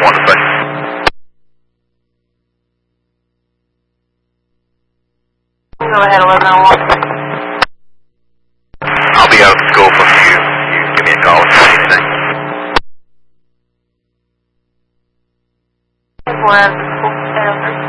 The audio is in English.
11 dispatch. Go ahead, 1101. I'll be out of scope if you give me a call if you need anything. 4 out of the school, 803.